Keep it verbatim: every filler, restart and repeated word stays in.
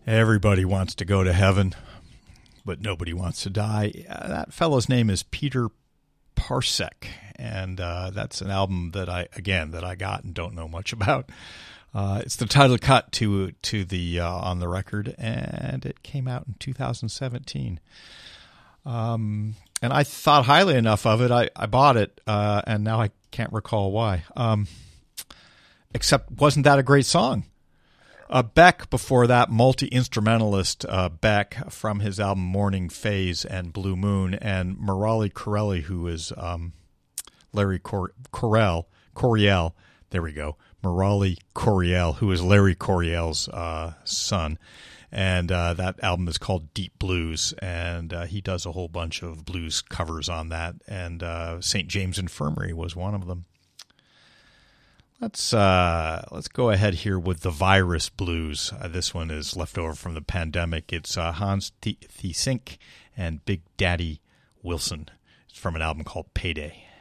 Everybody wants to go to heaven, but nobody wants to die. Uh, that fellow's name is Peter Parsek, and uh, that's an album that I, again, that I got and don't know much about. Uh, it's the title cut to to the uh, on the record, and it came out in two thousand seventeen. Um, and I thought highly enough of it. I, I bought it, uh, and now I can't recall why. Um, except, wasn't that a great song? Uh, Beck, before that, multi-instrumentalist uh, Beck from his album Morning Phase and Blue Moon, and Murali Corelli, who is um, Larry Cor- Correll, Coryell, there we go, Murali Coryell, who is Larry Coryell's uh, son. And uh, that album is called Deep Blues, and uh, he does a whole bunch of blues covers on that, and uh, Saint James Infirmary was one of them. Let's uh, let's go ahead here with the Virus Blues. Uh, this one is left over from the pandemic. It's uh, Hans Thiesink and Big Daddy Wilson. It's from an album called Payday.